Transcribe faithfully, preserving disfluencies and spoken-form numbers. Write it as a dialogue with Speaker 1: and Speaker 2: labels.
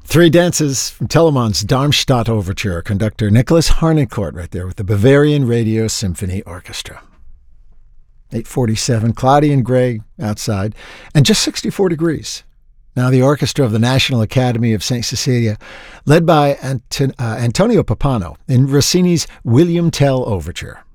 Speaker 1: Three dances from Telemann's Darmstadt Overture, conductor Nicholas Harnoncourt right there with the Bavarian Radio Symphony Orchestra. eight forty-seven, cloudy and gray outside, and just sixty-four degrees. Now the orchestra of the National Academy of Saint Cecilia, led by Anton- uh, Antonio Pappano in Rossini's William Tell Overture.